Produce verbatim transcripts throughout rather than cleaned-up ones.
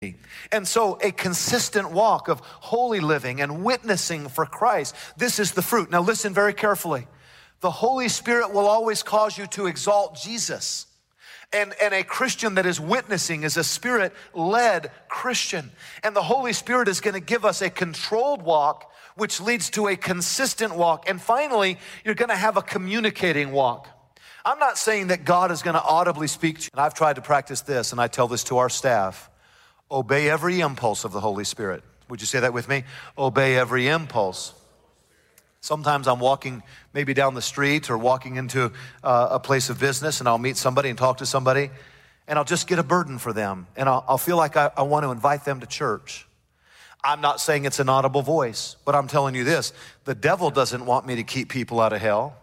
And so a consistent walk of holy living and witnessing for Christ, this is the fruit. Now listen very carefully. The Holy Spirit will always cause you to exalt Jesus. And, and a Christian that is witnessing is a Spirit-led Christian. And the Holy Spirit is going to give us a controlled walk, which leads to a consistent walk. And finally, you're going to have a communicating walk. I'm not saying that God is going to audibly speak to you. And I've tried to practice this, and I tell this to our staff. Obey every impulse of the Holy Spirit. Would you say that with me? Obey every impulse. Sometimes I'm walking maybe down the street or walking into uh, a place of business, and I'll meet somebody and talk to somebody, and I'll just get a burden for them, and I'll, I'll feel like I, I want to invite them to church. I'm not saying it's an audible voice, but I'm telling you this. The devil doesn't want me to keep people out of hell.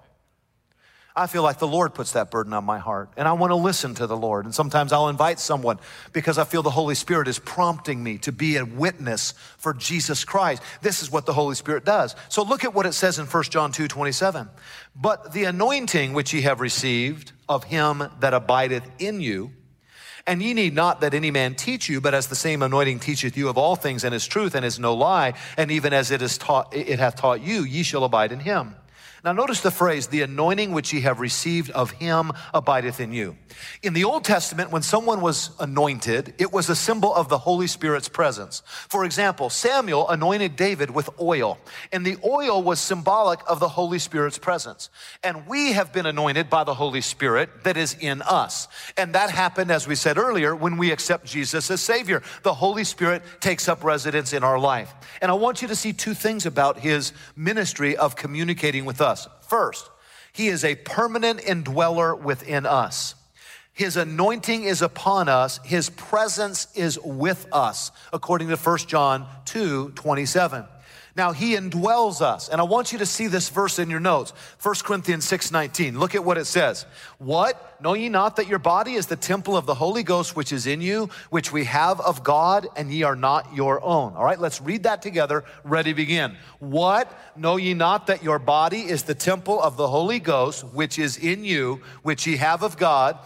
I feel like the Lord puts that burden on my heart, and I want to listen to the Lord. And sometimes I'll invite someone because I feel the Holy Spirit is prompting me to be a witness for Jesus Christ. This is what the Holy Spirit does. So look at what it says in First John two twenty-seven. But the anointing which ye have received of him that abideth in you, and ye need not that any man teach you, but as the same anointing teacheth you of all things, and is truth, and is no lie, and even as it is taught, it hath taught you, ye shall abide in him. Now notice the phrase, the anointing which ye have received of him abideth in you. In the Old Testament, when someone was anointed, it was a symbol of the Holy Spirit's presence. For example, Samuel anointed David with oil, and the oil was symbolic of the Holy Spirit's presence. And we have been anointed by the Holy Spirit that is in us. And that happened, as we said earlier, when we accept Jesus as Savior. The Holy Spirit takes up residence in our life. And I want you to see two things about his ministry of communicating with us. First, he is a permanent indweller within us. His anointing is upon us. His presence is with us, according to First John two twenty-seven. Now, he indwells us. And I want you to see this verse in your notes. First Corinthians six nineteen. Look at what it says. What? Know ye not that your body is the temple of the Holy Ghost which is in you, which we have of God, and ye are not your own. All right, let's read that together. Ready, begin. What? Know ye not that your body is the temple of the Holy Ghost which is in you, which ye have of God?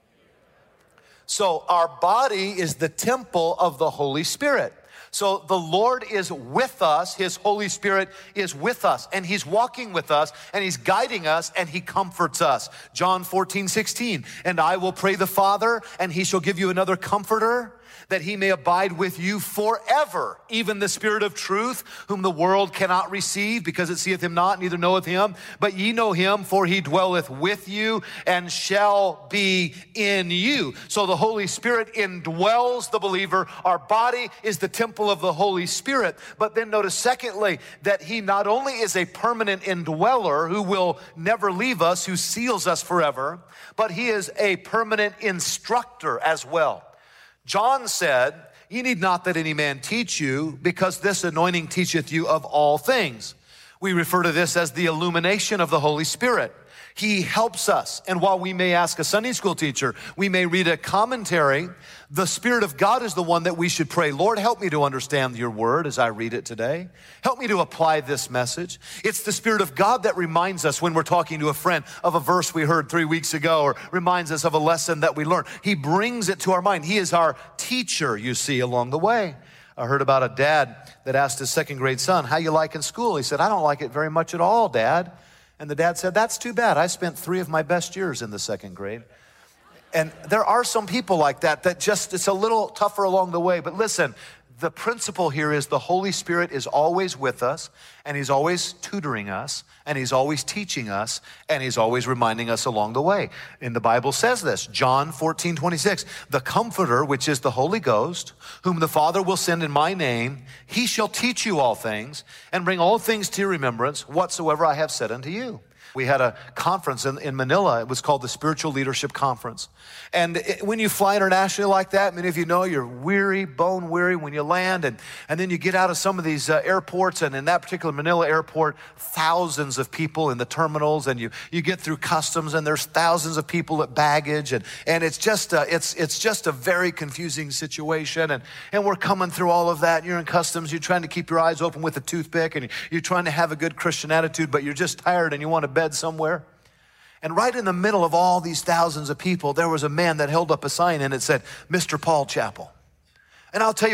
So our body is the temple of the Holy Spirit. So the Lord is with us. His Holy Spirit is with us, and he's walking with us, and he's guiding us, and he comforts us. John fourteen sixteen, and I will pray the Father, and he shall give you another comforter, that he may abide with you forever, even the Spirit of truth, whom the world cannot receive, because it seeth him not, neither knoweth him. But ye know him, for he dwelleth with you, and shall be in you. So the Holy Spirit indwells the believer. Our body is the temple of the Holy Spirit. But then notice, secondly, that he not only is a permanent indweller who will never leave us, who seals us forever, but he is a permanent instructor as well. John said, ye need not that any man teach you, because this anointing teacheth you of all things. We refer to this as the illumination of the Holy Spirit. He helps us. And while we may ask a Sunday school teacher, we may read a commentary, the Spirit of God is the one that we should pray, Lord, help me to understand your word as I read it today. Help me to apply this message. It's the Spirit of God that reminds us when we're talking to a friend of a verse we heard three weeks ago, or reminds us of a lesson that we learned. He brings it to our mind. He is our teacher, you see, along the way. I heard about a dad that asked his second grade son, how you like in school? He said, I don't like it very much at all, Dad. And the dad said, that's too bad. I spent three of my best years in the second grade. And there are some people like that, that just, it's a little tougher along the way. But listen, the principle here is the Holy Spirit is always with us, and he's always tutoring us, and he's always teaching us, and he's always reminding us along the way. And the Bible says this, John fourteen twenty-six, the Comforter, which is the Holy Ghost, whom the Father will send in my name, he shall teach you all things, and bring all things to your remembrance, whatsoever I have said unto you. We had a conference in, in Manila. It was called the Spiritual Leadership Conference. And it, when you fly internationally like that, many of you know you're weary, bone weary when you land. And, and then you get out of some of these uh, airports. And in that particular Manila airport, thousands of people in the terminals. And you, you get through customs, and there's thousands of people at baggage. And, and it's just a, it's, it's just a very confusing situation. And, and we're coming through all of that. You're in customs. You're trying to keep your eyes open with a toothpick. And you're trying to have a good Christian attitude, but you're just tired and you want to bed somewhere. And right in the middle of all these thousands of people, there was a man that held up a sign, and it said, Mister Paul Chappell. And I'll tell you